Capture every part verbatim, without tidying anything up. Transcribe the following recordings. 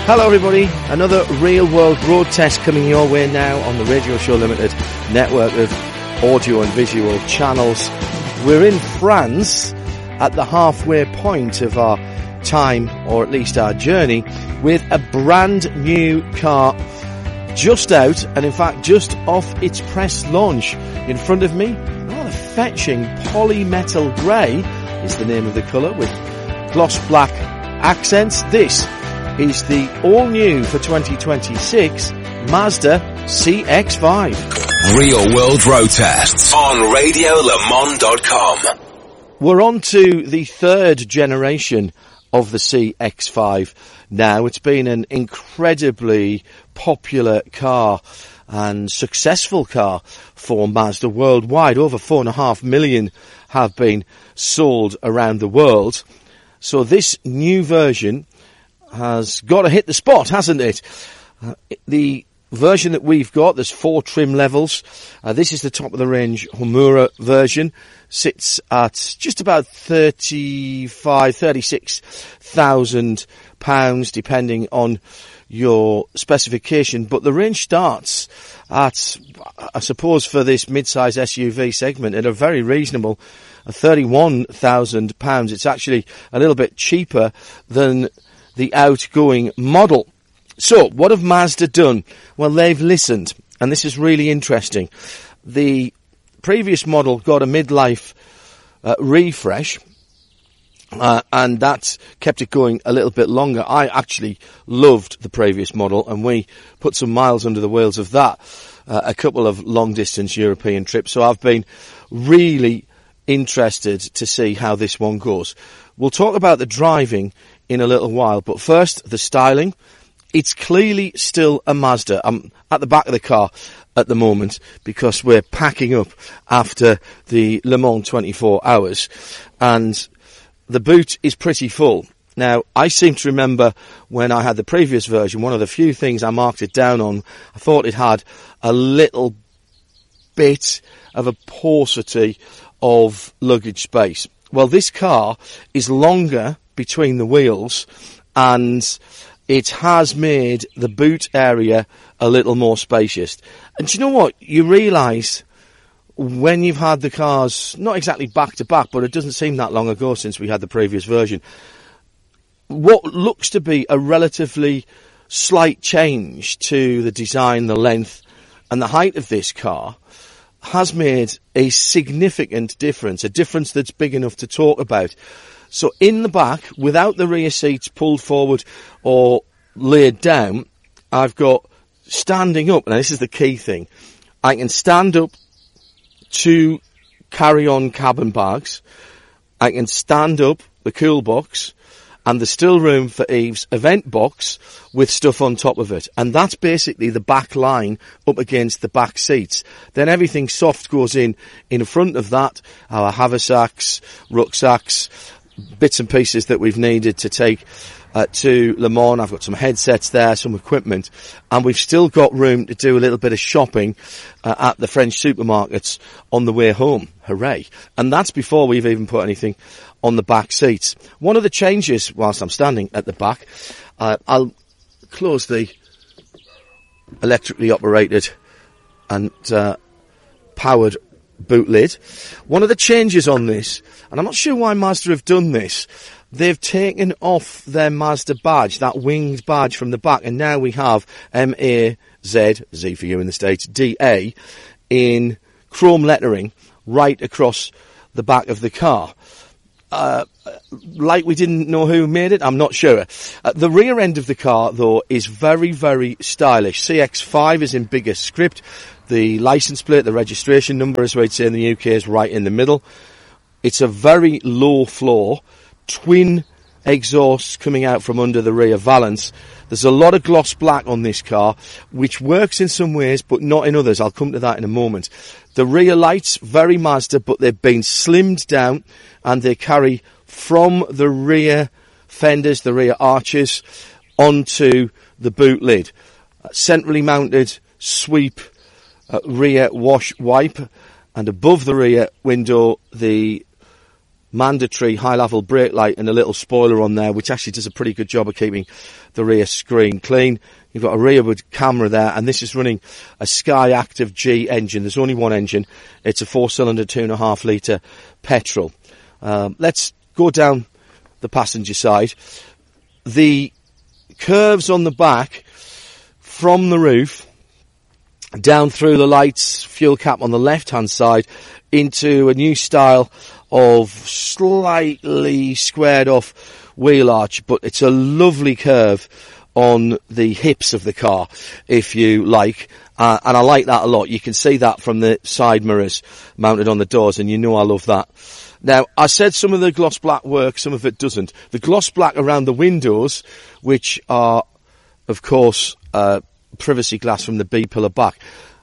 Hello everybody, another real world road test coming your way now on the Radio Show Limited network of audio and visual channels. We're in France at the halfway point of our time, or at least our journey, with a brand new car just out, and in fact just off its press launch. In front of me, rather fetching polymetal grey is the name of the colour, with gloss black accents. This is the all-new for twenty twenty-six Mazda C X five. Real World Road Tests on radio le mans dot com. We're on to the third generation of the C X five now. It's been an incredibly popular car and successful car for Mazda worldwide. Over four and a half million have been sold around the world. So this new version has got to hit the spot, hasn't it? Uh, the version that we've got, there's four trim levels. Uh, this is the top of the range Homura version. Sits at just about thirty-five, thirty-six thousand pounds, depending on your specification. But the range starts at, I suppose, for this mid-size S U V segment, at a very reasonable thirty-one thousand pounds. It's actually a little bit cheaper than the outgoing model. So, what have Mazda done? Well, they've listened, and this is really interesting. The previous model got a midlife uh, refresh, uh, and that kept it going a little bit longer. I actually loved the previous model, and we put some miles under the wheels of that, uh, a couple of long-distance European trips. So I've been really interested to see how this one goes. We'll talk about the driving in a little while, but first, the styling. It's clearly still a Mazda. I'm at the back of the car at the moment because we're packing up after the Le Mans twenty-four hours, and the boot is pretty full. Now, I seem to remember when I had the previous version, one of the few things I marked it down on, I thought it had a little bit of a paucity of luggage space. Well, this car is longer between the wheels, and it has made the boot area a little more spacious. And do you know what? You realise when you've had the cars, not exactly back to back, but it doesn't seem that long ago since we had the previous version, what looks to be a relatively slight change to the design, the length and the height of this car has made a significant difference, a difference that's big enough to talk about. So in the back, without the rear seats pulled forward or laid down, I've got standing up. Now, this is the key thing. I can stand up to carry on cabin bags. I can stand up the cool box, and there's still room for Eve's event box with stuff on top of it. And that's basically the back line up against the back seats. Then everything soft goes in in front of that. Our haversacks, rucksacks, bits and pieces that we've needed to take uh, to Le Mans. I've got some headsets there, some equipment, and we've still got room to do a little bit of shopping uh, at the French supermarkets on the way home. Hooray. And that's before we've even put anything on the back seats. One of the changes, whilst I'm standing at the back, uh, I'll close the electrically operated and uh, powered boot lid. One of the changes on this, and I'm not sure why Mazda have done this, they've taken off their Mazda badge, that winged badge from the back, and now we have M A Z, Z for you in the States, D A, in chrome lettering right across the back of the car. Uh, like we didn't know who made it, I'm not sure. Uh, the rear end of the car, though, is very, very stylish. C X five is in bigger script. The license plate, the registration number, as we'd say in the U K, is right in the middle. It's a very low floor, twin exhausts coming out from under the rear valance. There's a lot of gloss black on this car, which works in some ways, but not in others. I'll come to that in a moment. The rear lights, very Mazda, but they've been slimmed down, and they carry from the rear fenders, the rear arches, onto the boot lid. Centrally mounted sweep uh, rear wash wipe, and above the rear window, the mandatory high-level brake light and a little spoiler on there, which actually does a pretty good job of keeping the rear screen clean. You've got a rearward camera there, and this is running a Sky Active G engine. There's only one engine. It's a four-cylinder, two and a half litre petrol. Um, let's go down the passenger side. The curves on the back from the roof down through the lights, fuel cap on the left-hand side, into a new style of slightly squared-off wheel arch, but it's a lovely curve on the hips of the car, if you like, uh, and I like that a lot. You can see that from the side mirrors mounted on the doors, and you know I love that. Now, I said some of the gloss black works, some of it doesn't. The gloss black around the windows, which are, of course, uh, privacy glass from the B-pillar back,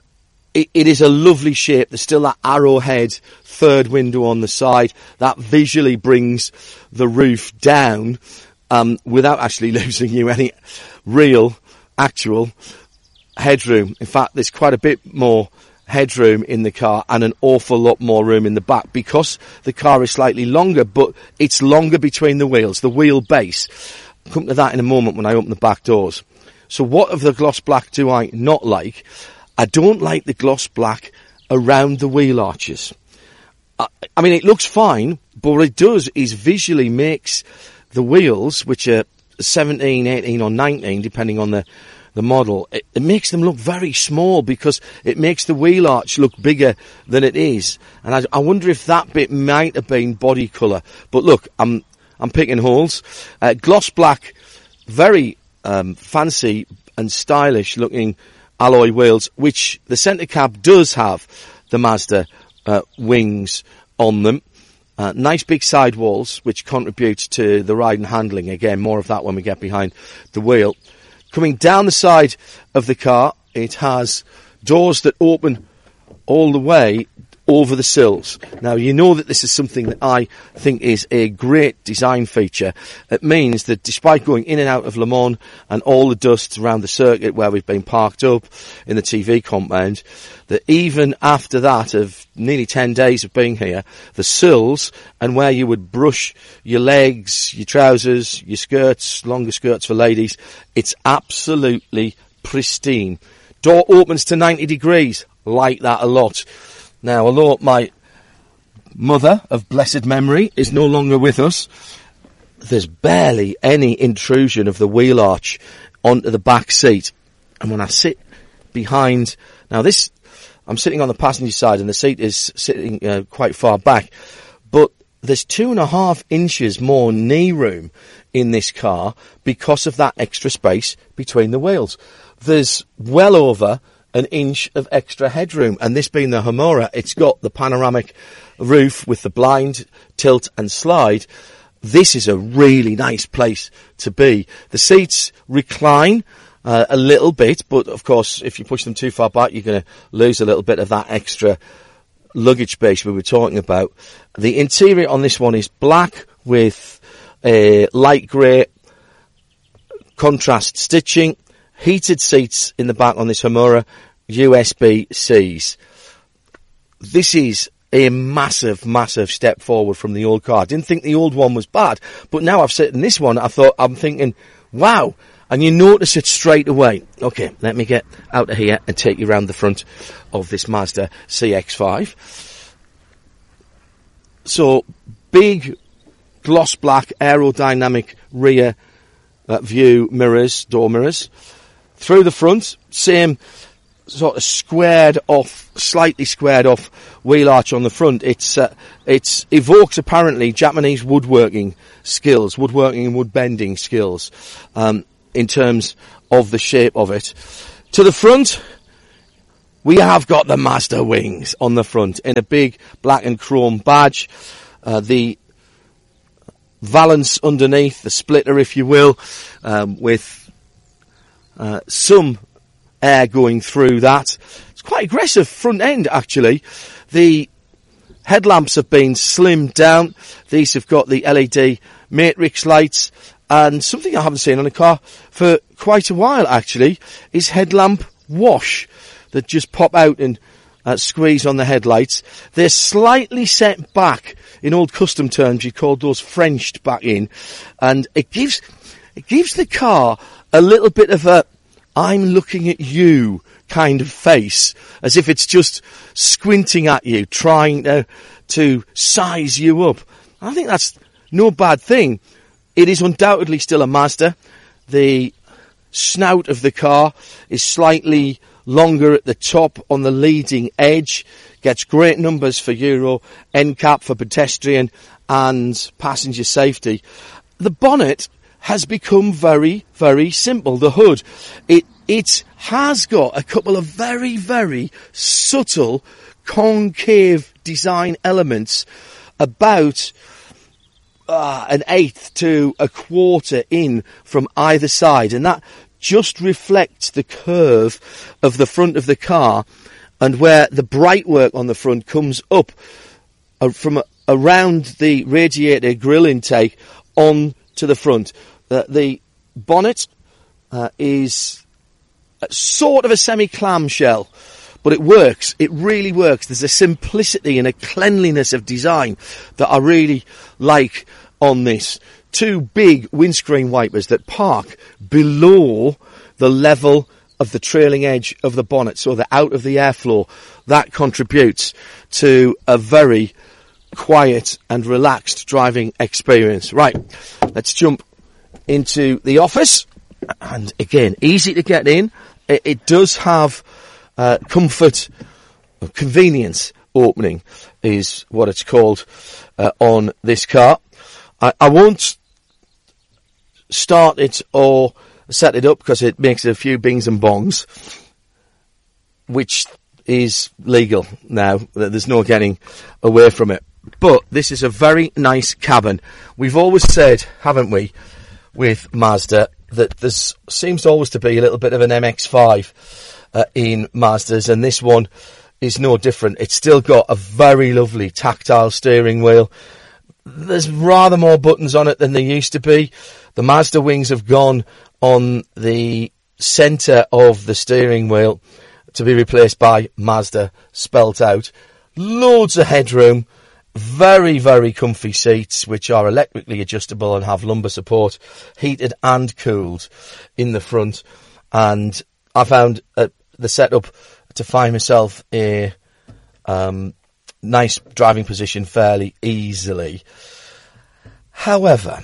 it, it is a lovely shape. There's still that arrowhead third window on the side. That visually brings the roof down um, without actually losing you any real, actual headroom. In fact, there's quite a bit more headroom in the car and an awful lot more room in the back because the car is slightly longer, but it's longer between the wheels, the wheelbase. I'll come to that in a moment when I open the back doors. So what of the gloss black do I not like? I don't like the gloss black around the wheel arches. I, I mean, it looks fine, but what it does is visually makes the wheels, which are seventeen, eighteen or nineteen, depending on the, the model, it, it makes them look very small because it makes the wheel arch look bigger than it is. And I, I wonder if that bit might have been body colour. But look, I'm, I'm picking holes. Uh, gloss black, very um, fancy and stylish looking alloy wheels, which the centre cab does have the Mazda uh, wings on them. Uh, nice big sidewalls, which contributes to the ride and handling. Again, more of that when we get behind the wheel. Coming down the side of the car, it has doors that open all the way over the sills. Now, you know that this is something that I think is a great design feature. It means that despite going in and out of Le Mans and all the dust around the circuit where we've been parked up in the T V compound, that even after that of nearly ten days of being here, the sills and where you would brush your legs, your trousers, your skirts, longer skirts for ladies, it's absolutely pristine. Door opens to ninety degrees. Like that a lot. Now, although my mother of blessed memory is no longer with us, there's barely any intrusion of the wheel arch onto the back seat. And when I sit behind, now this, I'm sitting on the passenger side and the seat is sitting uh, quite far back, but there's two and a half inches more knee room in this car because of that extra space between the wheels. There's well over an inch of extra headroom, and this being the Humora, it's got the panoramic roof with the blind, tilt and slide. This is a really nice place to be. The seats recline uh, a little bit, but of course if you push them too far back you're going to lose a little bit of that extra luggage space we were talking about. The interior on this one is black with a light grey contrast stitching. Heated seats in the back on this Humora, U S B Cs. This is a massive, massive step forward from the old car. I didn't think the old one was bad, but now I've sat in this one, I thought, I'm thinking, wow. And you notice it straight away. Okay, let me get out of here and take you around the front of this Mazda C X five. So, big gloss black aerodynamic rear uh, view mirrors, door mirrors. Through the front, same sort of squared off, slightly squared off wheel arch on the front. It's uh, it's evokes apparently Japanese woodworking skills, woodworking and wood bending skills, um, in terms of the shape of it. To the front, we have got the Mazda wings on the front in a big black and chrome badge. Uh, the valance underneath, the splitter, if you will, um, with Uh, some air going through that. It's quite aggressive front end, actually. The headlamps have been slimmed down. These have got the L E D matrix lights. And something I haven't seen on a car for quite a while, actually, is headlamp wash that just pop out and uh, squeeze on the headlights. They're slightly set back in old custom terms, you called those Frenched back in, and it gives it gives the car a little bit of a I'm looking at you kind of face, as if it's just squinting at you, trying to to size you up. I think that's no bad thing. It is undoubtedly still a Mazda. The snout of the car is slightly longer at the top on the leading edge, gets great numbers for Euro, N CAP for pedestrian and passenger safety. The bonnet has become very, very simple. The hood, it it has got a couple of very, very subtle concave design elements about uh, an eighth to a quarter in from either side, and that just reflects the curve of the front of the car, and where the bright work on the front comes up uh, from uh, around the radiator grille intake on to the front. Uh, the bonnet uh, is sort of a semi-clamshell, but it works. It really works. There's a simplicity and a cleanliness of design that I really like on this. Two big windscreen wipers that park below the level of the trailing edge of the bonnet, so they're out of the airflow. That contributes to a very quiet and relaxed driving experience. Right, let's jump into the office. And again, easy to get in. It, it does have uh, comfort, convenience opening is what it's called uh, on this car. I, I won't start it or set it up because it makes a few bings and bongs, which is legal now. There's no getting away from it. But this is a very nice cabin. We've always said, haven't we, with Mazda, that there seems always to be a little bit of an M X five uh, in Mazdas, and this one is no different. It's still got a very lovely tactile steering wheel. There's rather more buttons on it than there used to be. The Mazda wings have gone on the centre of the steering wheel to be replaced by Mazda spelt out. Loads of headroom. Very, very comfy seats, which are electrically adjustable and have lumbar support, heated and cooled in the front. And I found uh, the setup to find myself a um, nice driving position fairly easily. However,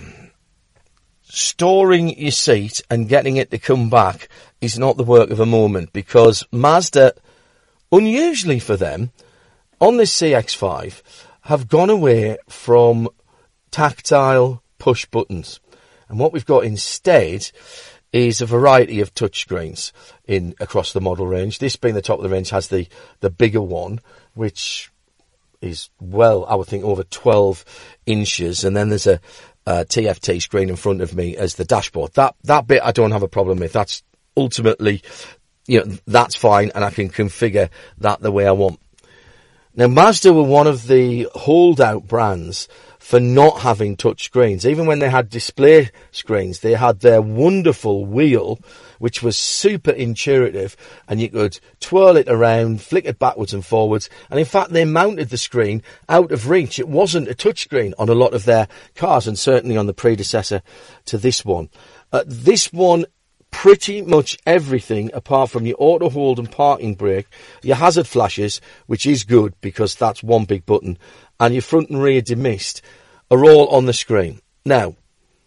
storing your seat and getting it to come back is not the work of a moment, because Mazda, unusually for them, on this C X five, have gone away from tactile push buttons. And what we've got instead is a variety of touchscreens in across the model range. This being the top of the range has the, the bigger one, which is, well, I would think over twelve inches. And then there's a, a T F T screen in front of me as the dashboard. That, that bit I don't have a problem with. That's ultimately, you know, that's fine, and I can configure that the way I want. Now, Mazda were one of the holdout brands for not having touch screens. Even when they had display screens, they had their wonderful wheel, which was super intuitive, and you could twirl it around, flick it backwards and forwards. And in fact, they mounted the screen out of reach. It wasn't a touch screen on a lot of their cars, and certainly on the predecessor to this one. Uh, this one, pretty much everything apart from your auto hold and parking brake, your hazard flashes, which is good because that's one big button, and your front and rear demist are all on the screen. Now,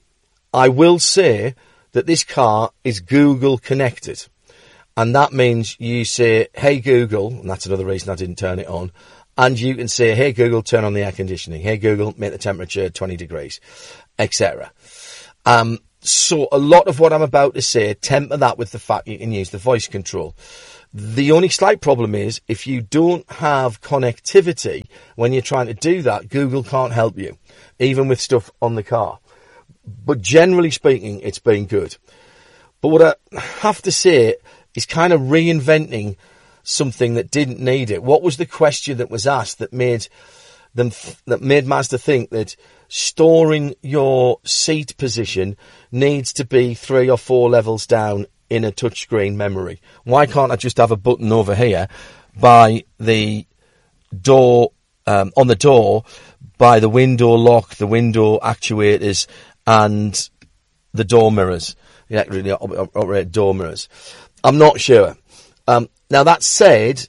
I will say that this car is Google connected, and that means you say, hey Google, and that's another reason I didn't turn it on, and you can say, hey Google, turn on the air conditioning, hey Google, make the temperature twenty degrees, et cetera. Um, So a lot of what I'm about to say, temper that with the fact you can use the voice control. The only slight problem is if you don't have connectivity when you're trying to do that, Google can't help you, even with stuff on the car. But generally speaking, it's been good. But what I have to say is kind of reinventing something that didn't need it. What was the question that was asked that made them, that made Mazda think that storing your seat position needs to be three or four levels down in a touchscreen memory? Why can't I just have a button over here by the door, um, on the door, by the window lock, the window actuators, and the door mirrors, the electrically operated door mirrors. I'm not sure. Um, now, that said,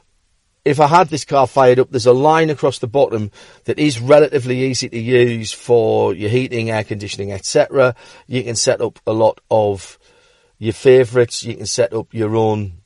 if I had this car fired up, there's a line across the bottom that is relatively easy to use for your heating, air conditioning, et cetera. You can set up a lot of your favourites. You can set up your own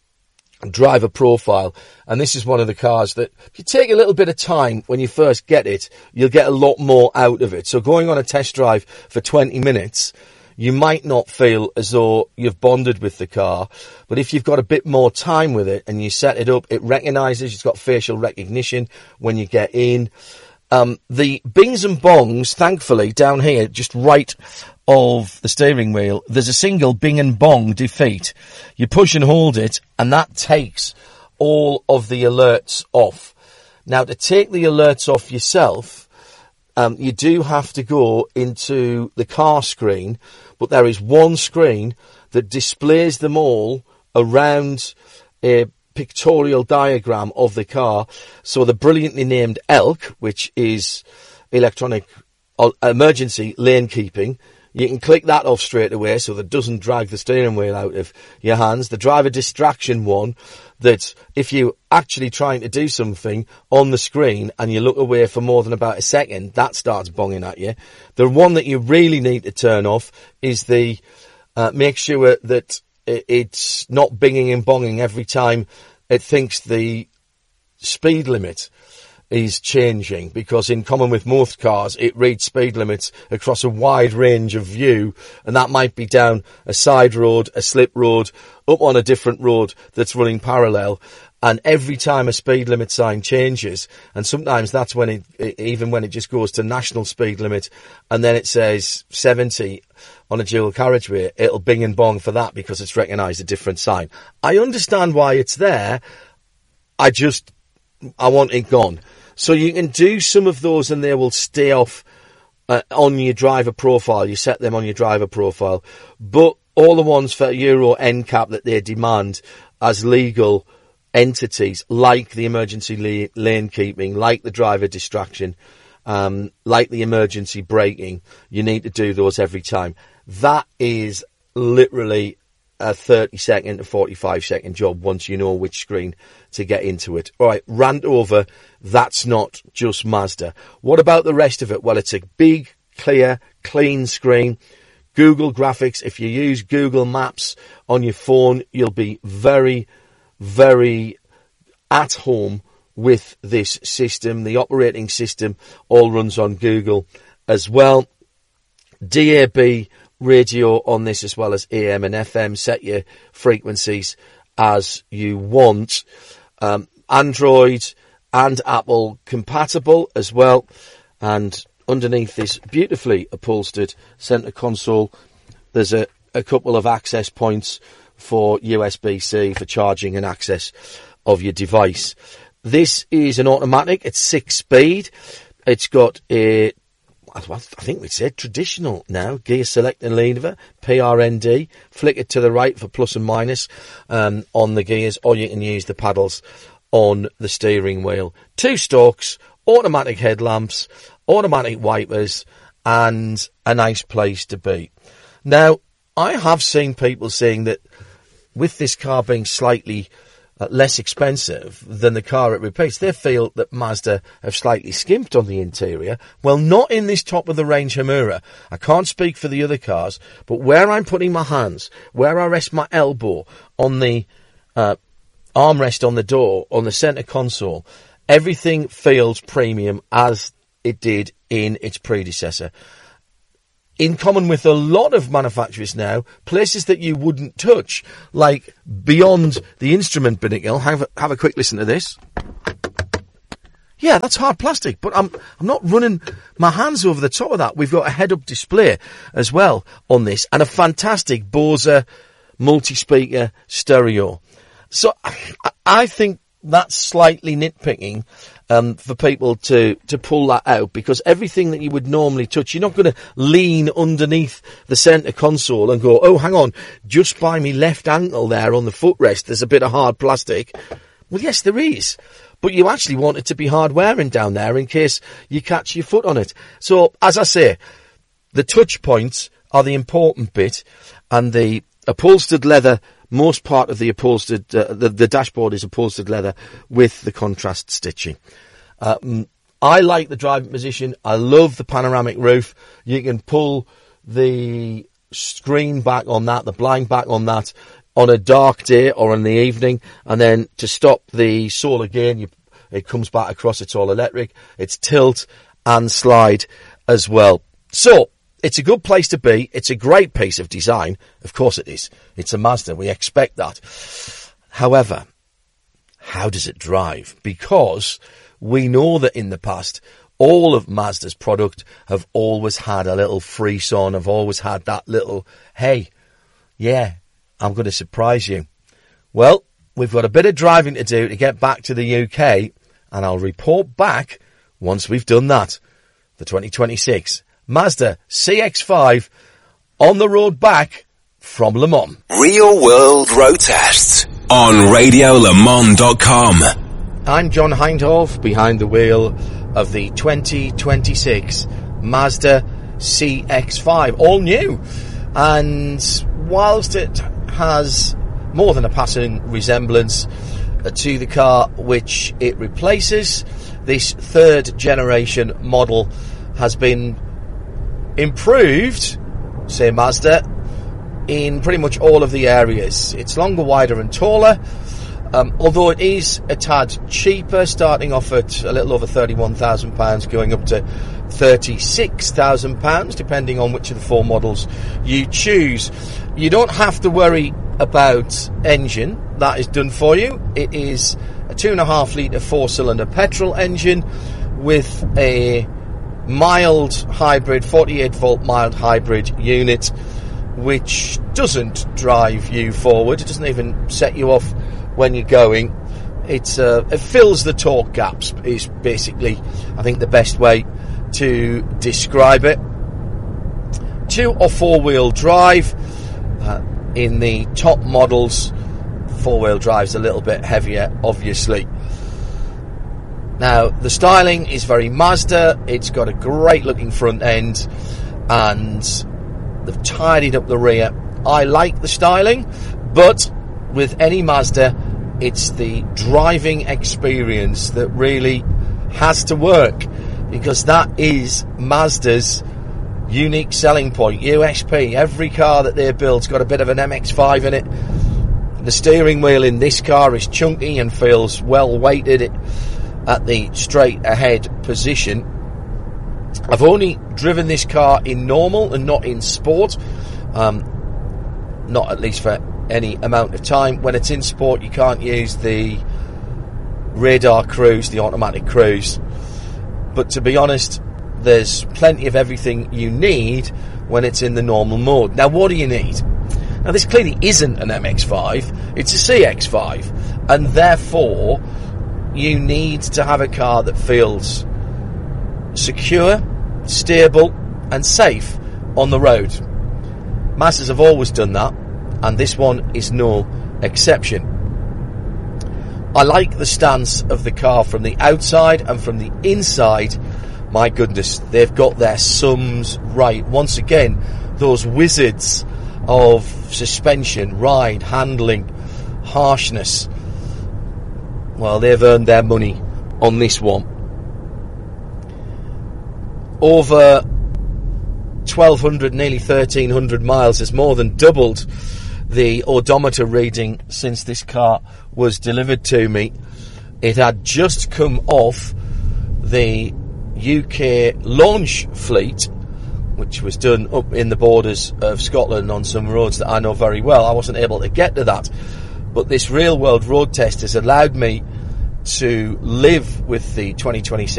driver profile. And this is one of the cars that, if you take a little bit of time when you first get it, you'll get a lot more out of it. So going on a test drive for twenty minutes, you might not feel as though you've bonded with the car, but if you've got a bit more time with it and you set it up, it recognises, it's got facial recognition when you get in. Um, the bings and bongs, thankfully, down here, just right of the steering wheel, there's a single bing and bong defeat. You push and hold it, and that takes all of the alerts off. Now, to take the alerts off yourself, um, you do have to go into the car screen, but there is one screen that displays them all around a pictorial diagram of the car. So the brilliantly named E L K, which is electronic emergency lane keeping, you can click that off straight away so that it doesn't drag the steering wheel out of your hands. The driver distraction one, that if you're actually trying to do something on the screen and you look away for more than about a second, that starts bonging at you. The one that you really need to turn off is the uh, make sure that it's not binging and bonging every time it thinks the speed limit is changing, because in common with most cars, it reads speed limits across a wide range of view, and that might be down a side road, a slip road, up on a different road that's running parallel. And every time a speed limit sign changes, and sometimes that's when it, it even when it just goes to national speed limit, and then it says seventy on a dual carriageway, it'll bing and bong for that because it's recognised a different sign. I understand why it's there. I just, I want it gone. So you can do some of those and they will stay off uh, on your driver profile. You set them on your driver profile. But all the ones for Euro N CAP that they demand as legal entities, like the emergency la- lane keeping, like the driver distraction, um, like the emergency braking, you need to do those every time. That is literally a thirty second to forty-five second job once you know which screen to get into it. All right, rant over. That's not just Mazda. What about the rest of it? Well, it's a big, clear, clean screen. Google Graphics. If you use Google Maps on your phone, you'll be very, very at home with this system. The operating system all runs on Google as well. D A B radio on this as well as A M and F M. Set your frequencies as you want. Um, Android and Apple compatible as well. And underneath this beautifully upholstered centre console, there's a, a couple of access points for U S B C for charging and access of your device. This is an automatic. It's six speed. It's got a, I think we'd say traditional now, gear select and lever, P R N D, flick it to the right for plus and minus um, on the gears, or you can use the paddles on the steering wheel. Two stalks, automatic headlamps, automatic wipers, and a nice place to be. Now, I have seen people saying that with this car being slightly Uh, less expensive than the car it replaced, they feel that Mazda have slightly skimped on the interior. Well, not in this top-of-the-range Hamura. I can't speak for the other cars, but where I'm putting my hands, where I rest my elbow on the uh, armrest on the door, on the centre console, everything feels premium as it did in its predecessor. In common with a lot of manufacturers now, places that you wouldn't touch, like beyond the instrument binnacle. Have a, have a quick listen to this. Yeah, that's hard plastic, but I'm I'm not running my hands over the top of that. We've got a head-up display as well on this, and a fantastic Bose multi-speaker stereo. So I, I think that's slightly nitpicking um, for people to, to pull that out, because everything that you would normally touch, you're not going to lean underneath the centre console and go, oh, hang on, just by me left ankle there on the footrest, there's a bit of hard plastic. Well, yes, there is. But you actually want it to be hard wearing down there in case you catch your foot on it. So, as I say, the touch points are the important bit, and the upholstered leather, most part of the upholstered, uh, the, the dashboard is upholstered leather with the contrast stitching. Um, I like the driving position. I love the panoramic roof. You can pull the screen back on that, the blind back on that, on a dark day or in the evening, and then to stop the soul again, you, it comes back across. It's all electric. It's tilt and slide as well. So, it's a good place to be. It's a great piece of design. Of course it is. It's a Mazda. We expect that. However, how does it drive? Because we know that in the past, all of Mazda's product have always had a little frisson, have always had that little, hey, yeah, I'm going to surprise you. Well, we've got a bit of driving to do to get back to the U K, and I'll report back once we've done that. The twenty twenty-six Mazda C X five on the road back from Le Mans. Real World Road Tests on radio le mans dot com. I'm John Hindhaugh, behind the wheel of the twenty twenty-six Mazda C X five, all new. And whilst it has more than a passing resemblance to the car which it replaces, this third generation model has been improved, say Mazda, in pretty much all of the areas. It's longer, wider and taller, um, although it is a tad cheaper, starting off at a little over thirty-one thousand pounds, going up to thirty-six thousand pounds, depending on which of the four models you choose. You don't have to worry about engine. That is done for you. It is a two and a half litre four cylinder petrol engine with a mild hybrid, forty-eight volt mild hybrid unit, which doesn't drive you forward. It doesn't even set you off when you're going. It's uh, it fills the torque gaps is basically, I think, the best way to describe it. Two or four wheel drive. Uh, in the top models, four wheel drive's a little bit heavier, obviously. Now, the styling is very Mazda. It's got a great looking front end, and they've tidied up the rear. I like the styling, but with any Mazda, it's the driving experience that really has to work, because that is Mazda's unique selling point, U S P. Every car that they build's got a bit of an M X five in it. The steering wheel in this car is chunky and feels well weighted at the straight ahead position. I've only driven this car in normal and not in sport, um, not at least for any amount of time. When it's in sport, you can't use the radar cruise, the automatic cruise. But to be honest, there's plenty of everything you need when it's in the normal mode. Now, what do you need? Now, this clearly isn't an M X five, it's a C X five, and therefore you need to have a car that feels secure, stable and safe on the road. Mazdas have always done that, and this one is no exception. I like the stance of the car from the outside, and from the inside, my goodness, they've got their sums right. Once again, those wizards of suspension, ride, handling, harshness, well, they've earned their money on this one. Over twelve hundred, nearly thirteen hundred miles has more than doubled the odometer reading since this car was delivered to me. It had just come off the U K launch fleet, which was done up in the borders of Scotland on some roads that I know very well. I wasn't able to get to that, but this real world road test has allowed me to live with the twenty twenty-six